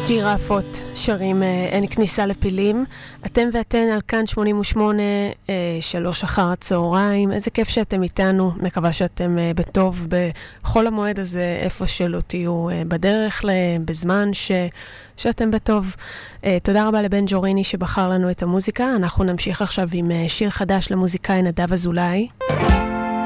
ג'ירפות שרים אין כניסה לפילים. אתם ואתן על כאן 88, 3 אחר הצהריים. איזה כיף שאתם איתנו, מקווה שאתם בטוב בכל המועד הזה, איפה שלא תהיו בדרך בזמן שאתם בטוב. תודה רבה לבן ג'וריני שבחר לנו את המוזיקה. אנחנו נמשיך עכשיו עם שיר חדש למוזיקאי נדב אזולאי.